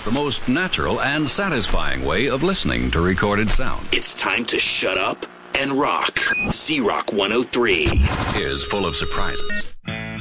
the most natural and satisfying way of listening to recorded sound. It's time to shut up and rock. Z-Rock 103 is full of surprises.